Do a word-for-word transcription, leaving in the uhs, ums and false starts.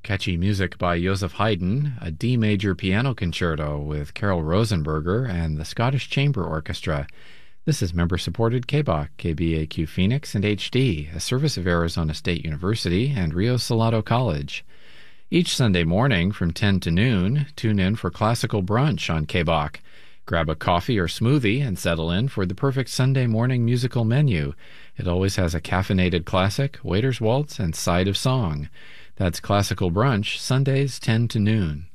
Catchy music by Joseph Haydn, a D major piano concerto with Carol Rosenberger and the Scottish Chamber Orchestra. This is member-supported K B A Q, K B A Q Phoenix and H D, a service of Arizona State University and Rio Salado College. Each Sunday morning from ten to noon, tune in for Classical Brunch on K B A Q. Grab a coffee or smoothie and settle in for the perfect Sunday morning musical menu. It always has a caffeinated classic, waiter's waltz, and side of song. That's Classical Brunch, Sundays ten to noon.